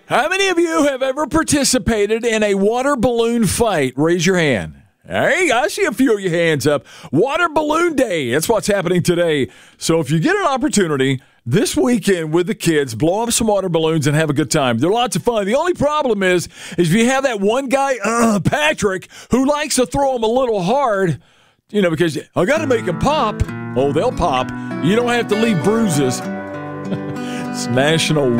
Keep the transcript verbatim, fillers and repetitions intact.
How many of you have ever participated in a water balloon fight? Raise your hand. Hey, I see a few of your hands up. Water Balloon Day. That's what's happening today. So if you get an opportunity this weekend with the kids, blow up some water balloons and have a good time. They're lots of fun. The only problem is, is if you have that one guy, uh, Patrick, who likes to throw them a little hard, you know, because I got to make them pop. Oh, they'll pop. You don't have to leave bruises. It's National